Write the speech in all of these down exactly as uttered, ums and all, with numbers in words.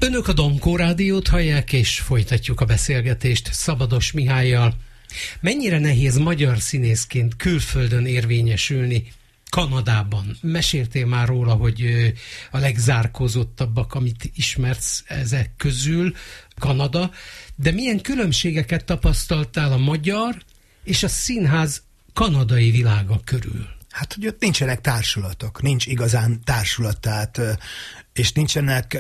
Önök a Dankó Rádiót hallják, és folytatjuk a beszélgetést Szabados Mihállyal. Mennyire nehéz magyar színészként külföldön érvényesülni Kanadában? Meséltél már róla, hogy a legzárkózottabbak, amit ismersz ezek közül, Kanada, de milyen különbségeket tapasztaltál a magyar és a színház kanadai világa körül? Hát, hogy ott nincsenek társulatok, nincs igazán társulat, tehát, és nincsenek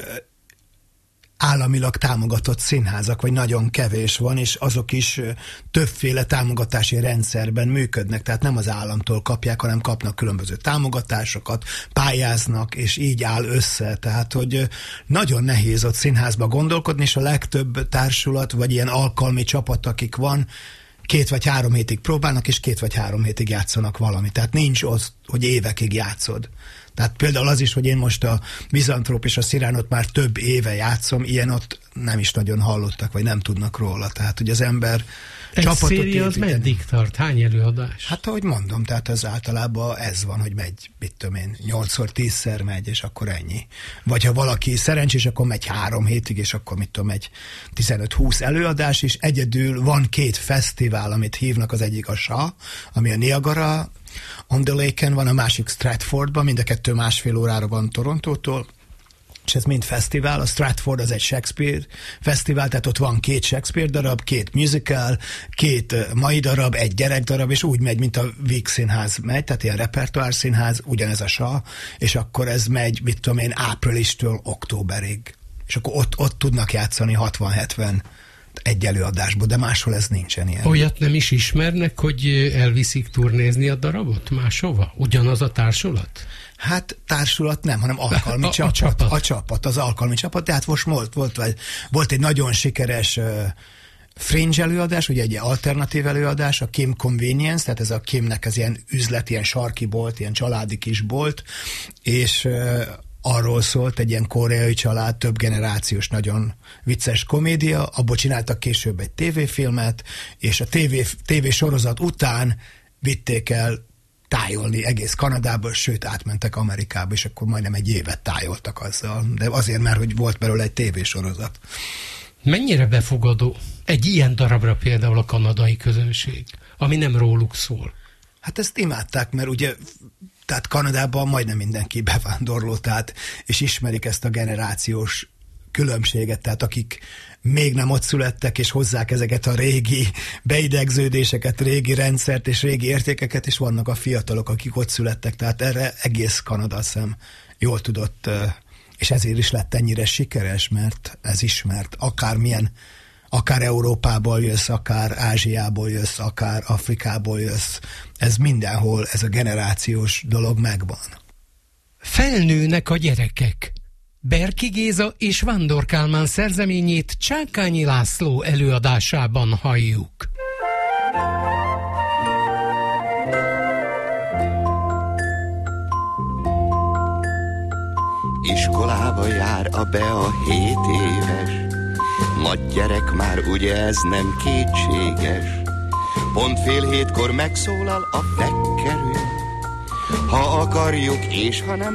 államilag támogatott színházak, vagy nagyon kevés van, és azok is többféle támogatási rendszerben működnek, tehát nem az államtól kapják, hanem kapnak különböző támogatásokat, pályáznak, és így áll össze. Tehát, hogy nagyon nehéz ott színházba gondolkodni, és a legtöbb társulat, vagy ilyen alkalmi csapat, akik van, két vagy három hétig próbálnak, és két vagy három hétig játszanak valami. Tehát nincs az, hogy évekig játszod. Tehát például az is, hogy én most a Mizantróp és a Sziránot már több éve játszom, ilyen ott nem is nagyon hallottak, vagy nem tudnak róla. Tehát, hogy az ember egy csapatot széria az meddig tart? Hány előadás? Hát, ahogy mondom, tehát ez általában ez van, hogy megy, mit tudom én, nyolcszor, tízszer megy, és akkor ennyi. Vagy ha valaki szerencsés, akkor megy három hétig, és akkor mit tudom, megy tizenöt-húsz előadás, és egyedül van két fesztivál, amit hívnak, az egyik a Sa, ami a Niagara on the Lake-en van, a másik Stratfordban, mind a kettő másfél órára van Torontótól, és ez mind fesztivál. A Stratford az egy Shakespeare fesztivál, tehát ott van két Shakespeare darab, két musical, két mai darab, egy gyerekdarab, és úgy megy, mint a Víg Színház megy, tehát ilyen repertoár színház, ugyanez a Sa, és akkor ez megy, mit tudom én, áprilistől októberig. És akkor ott, ott tudnak játszani hatvan-hetven egy előadásból, de máshol ez nincsen ilyen. Olyat nem is ismernek, hogy elviszik turnézni a darabot máshova? Ugyanaz a társulat? Hát társulat nem, hanem alkalmi a, csapat. A csapat. A csapat, az alkalmi csapat. Tehát most volt, volt, volt egy nagyon sikeres uh, fringe előadás, ugye egy alternatív előadás, a Kim Convenience, tehát ez a Kimnek ez ilyen üzlet, ilyen sarki bolt, ilyen családi kis bolt, és uh, arról szólt, egy ilyen koreai család, több generációs, nagyon vicces komédia, abból csináltak később egy tévéfilmet, és a tévé, tévésorozat után vitték el tájolni egész Kanadába, sőt átmentek Amerikába, és akkor majdnem egy évet tájoltak azzal, de azért, mert hogy volt belőle egy tévésorozat. Mennyire befogadó egy ilyen darabra például a kanadai közönség, ami nem róluk szól? Hát ezt imádták, mert ugye tehát Kanadában majdnem mindenki bevándorló, tehát, és ismerik ezt a generációs különbséget, tehát akik még nem ott születtek, és hozzák ezeket a régi beidegződéseket, régi rendszert és régi értékeket, és vannak a fiatalok, akik ott születtek, tehát erre egész Kanada, azt hiszem, jól tudott, és ezért is lett ennyire sikeres, mert ez ismert, akármilyen, akár Európából jössz, akár Ázsiából jössz, akár Afrikából jössz, ez mindenhol, ez a generációs dolog megvan. Felnőnek a gyerekek. Berki Géza és Vándor Kálmán szerzeményét Csákányi László előadásában halljuk. Iskolába jár a Bea hét éves, nagy gyerek már, ugye ez nem kétséges. Pont fél hétkor megszólal a vekkerő, ha akarjuk és ha nem